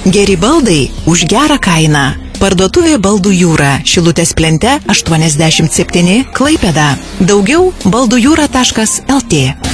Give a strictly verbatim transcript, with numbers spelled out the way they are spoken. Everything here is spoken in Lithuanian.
Geri baldai už gerą kainą. Parduotuvė Baldų jūra, Šilutės plente aštuoniasdešimt septyni, Klaipėda. Daugiau baldų jūra taškas el tė.